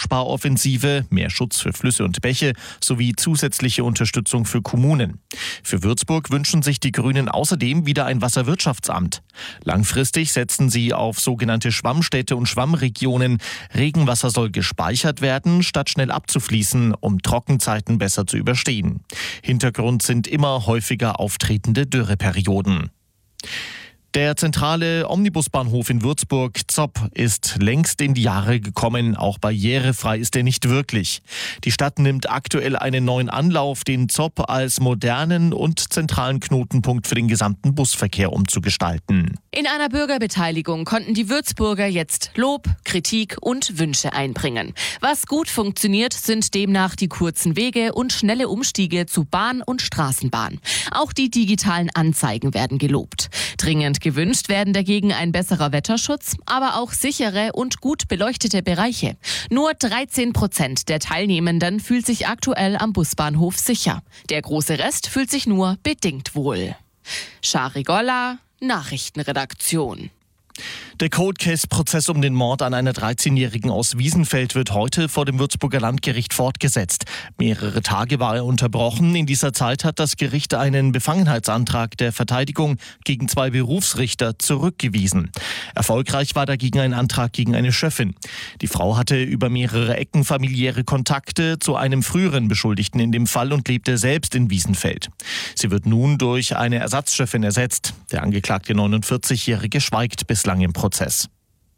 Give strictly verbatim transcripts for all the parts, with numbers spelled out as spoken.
Wassersparoffensive, mehr Schutz für Flüsse und Bäche sowie zusätzliche Unterstützung für Kommunen. Für Würzburg wünschen sich die Grünen außerdem wieder ein Wasserwirtschaftsamt. Langfristig setzen sie auf sogenannte Schwammstädte und Schwammregionen. Regenwasser soll gespeichert werden, statt schnell abzufließen, um Trockenzeiten besser zu überstehen. Hintergrund sind immer häufiger auftretende Dürreperioden. Der zentrale Omnibusbahnhof in Würzburg, Zopp, ist längst in die Jahre gekommen. Auch barrierefrei ist er nicht wirklich. Die Stadt nimmt aktuell einen neuen Anlauf, den Zopp als modernen und zentralen Knotenpunkt für den gesamten Busverkehr umzugestalten. In einer Bürgerbeteiligung konnten die Würzburger jetzt Lob, Kritik und Wünsche einbringen. Was gut funktioniert, sind demnach die kurzen Wege und schnelle Umstiege zu Bahn und Straßenbahn. Auch die digitalen Anzeigen werden gelobt. Dringend gewünscht werden dagegen ein besserer Wetterschutz, aber auch sichere und gut beleuchtete Bereiche. Nur dreizehn Prozent der Teilnehmenden fühlt sich aktuell am Busbahnhof sicher. Der große Rest fühlt sich nur bedingt wohl. Shari Golla, Nachrichtenredaktion. Der Cold-Case-Prozess um den Mord an einer dreizehnjährigen aus Wiesenfeld wird heute vor dem Würzburger Landgericht fortgesetzt. Mehrere Tage war er unterbrochen. In dieser Zeit hat das Gericht einen Befangenheitsantrag der Verteidigung gegen zwei Berufsrichter zurückgewiesen. Erfolgreich war dagegen ein Antrag gegen eine Schöffin. Die Frau hatte über mehrere Ecken familiäre Kontakte zu einem früheren Beschuldigten in dem Fall und lebte selbst in Wiesenfeld. Sie wird nun durch eine Ersatzschöffin ersetzt. Der angeklagte neunundvierzigjährige schweigt bislang im Prozess.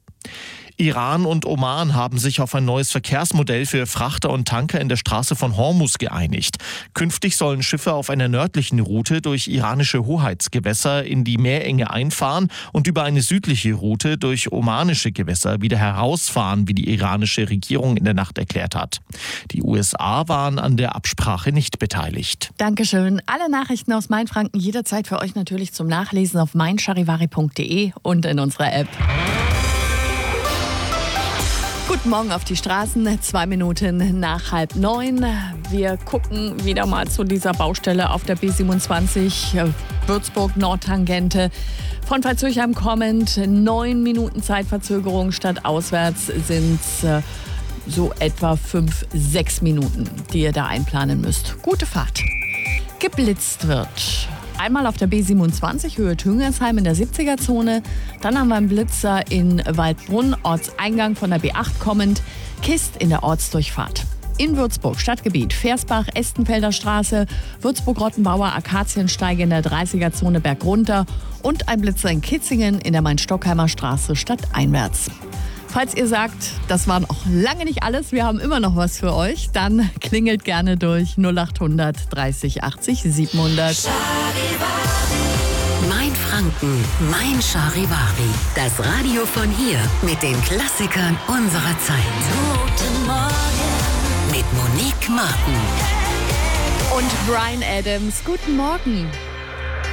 Iran und Oman haben sich auf ein neues Verkehrsmodell für Frachter und Tanker in der Straße von Hormuz geeinigt. Künftig sollen Schiffe auf einer nördlichen Route durch iranische Hoheitsgewässer in die Meerenge einfahren und über eine südliche Route durch omanische Gewässer wieder herausfahren, wie die iranische Regierung in der Nacht erklärt hat. Die U S A waren an der Absprache nicht beteiligt. Dankeschön. Alle Nachrichten aus Mainfranken jederzeit für euch natürlich zum Nachlesen auf mein charivari punkt de und in unserer App. Guten Morgen auf die Straßen, zwei Minuten nach halb neun. Wir gucken wieder mal zu dieser Baustelle auf der B siebenundzwanzig, Würzburg-Nordtangente. Von Pfalzürchheim kommend, neun Minuten Zeitverzögerung statt auswärts sind es so etwa fünf, sechs Minuten, die ihr da einplanen müsst. Gute Fahrt. Geblitzt wird. Einmal auf der B siebenundzwanzig Höhe Tüngersheim in der siebziger-Zone. Dann haben wir einen Blitzer in Waldbrunn, Ortseingang von der B acht kommend, Kist in der Ortsdurchfahrt. In Würzburg, Stadtgebiet, Versbach, Estenfelder Straße, Würzburg-Rottenbauer, Akaziensteige in der dreißiger-Zone bergunter und ein Blitzer in Kitzingen in der Main-Stockheimer Straße stadteinwärts. Falls ihr sagt, das war noch lange nicht alles, wir haben immer noch was für euch, dann klingelt gerne durch null achthundert dreißig achtzig siebenhundert. Mainfranken, mein Charivari. Das Radio von hier mit den Klassikern unserer Zeit. Guten Morgen mit Monique Martin und Bryan Adams. Guten Morgen.